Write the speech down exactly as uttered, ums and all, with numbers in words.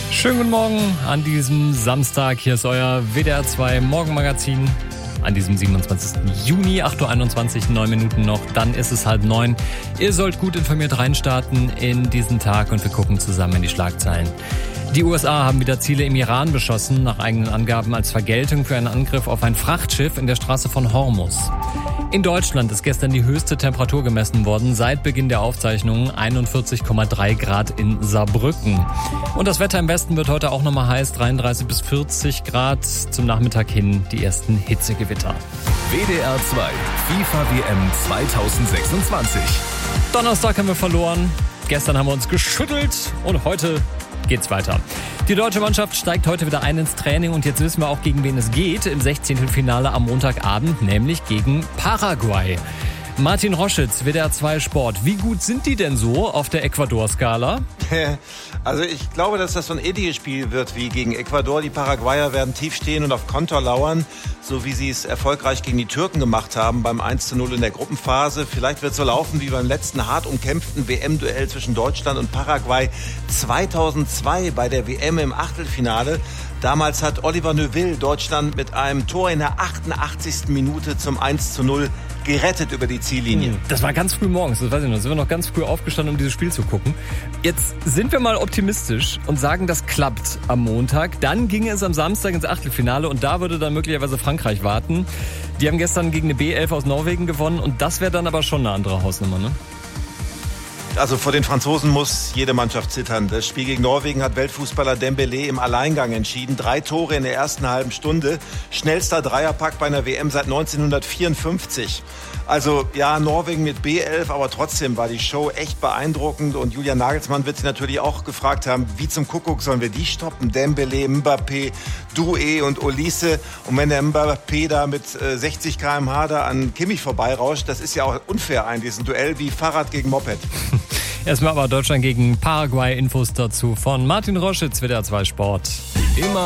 Schönen guten Morgen an diesem Samstag. Hier ist euer W D R zwei Morgenmagazin an diesem siebenundzwanzigsten Juni, acht Uhr einundzwanzig, neun Minuten noch. Dann ist es halb neun. Ihr sollt gut informiert reinstarten in diesen Tag und wir gucken zusammen in die Schlagzeilen. Die U S A haben wieder Ziele im Iran beschossen, nach eigenen Angaben als Vergeltung für einen Angriff auf ein Frachtschiff in der Straße von Hormuz. In Deutschland ist gestern die höchste Temperatur gemessen worden seit Beginn der Aufzeichnungen, einundvierzig Komma drei Grad in Saarbrücken. Und das Wetter im Westen wird heute auch nochmal heiß, dreiunddreißig bis vierzig Grad. Zum Nachmittag hin die ersten Hitzegewitter. W D R zwei FIFA W M zweitausendsechsundzwanzig. Donnerstag haben wir verloren, gestern haben wir uns geschüttelt und heute geht's weiter. Die deutsche Mannschaft steigt heute wieder ein ins Training und jetzt wissen wir auch, gegen wen es geht im Sechzehntelfinale am Montagabend, nämlich gegen Paraguay. Martin Roschitz, W D R zwei Sport. Wie gut sind die denn so auf der Ecuador-Skala? Also ich glaube, dass das so ein ähnliches Spiel wird wie gegen Ecuador. Die Paraguayer werden tief stehen und auf Konter lauern, so wie sie es erfolgreich gegen die Türken gemacht haben beim eins zu null in der Gruppenphase. Vielleicht wird es so laufen wie beim letzten hart umkämpften W M-Duell zwischen Deutschland und Paraguay zweitausendzwei bei der W M im Achtelfinale. Damals hat Oliver Neuville Deutschland mit einem Tor in der achtundachtzigsten Minute zum eins zu null gerettet über die Ziellinie. Das war ganz früh morgens, das weiß ich noch. Sind wir noch ganz früh aufgestanden, um dieses Spiel zu gucken. Jetzt sind wir mal optimistisch und sagen, das klappt am Montag. Dann ginge es am Samstag ins Achtelfinale und da würde dann möglicherweise Frankreich warten. Die haben gestern gegen eine B elf aus Norwegen gewonnen und das wäre dann aber schon eine andere Hausnummer, ne? Also vor den Franzosen muss jede Mannschaft zittern. Das Spiel gegen Norwegen hat Weltfußballer Dembélé im Alleingang entschieden. Drei Tore in der ersten halben Stunde. Schnellster Dreierpack bei einer W M seit neunzehnhundertvierundfünfzig. Also ja, Norwegen mit B elf, aber trotzdem war die Show echt beeindruckend. Und Julian Nagelsmann wird sich natürlich auch gefragt haben, wie zum Kuckuck sollen wir die stoppen? Dembélé, Mbappé, Doué und Olise. Und wenn der Mbappé da mit sechzig Kilometer pro Stunde da an Kimmich vorbeirauscht, das ist ja auch unfair eigentlich. Das ist ein Duell wie Fahrrad gegen Moped. Erstmal aber Deutschland gegen Paraguay. Infos dazu von Martin Roschitz, W D R zwei Sport. Immer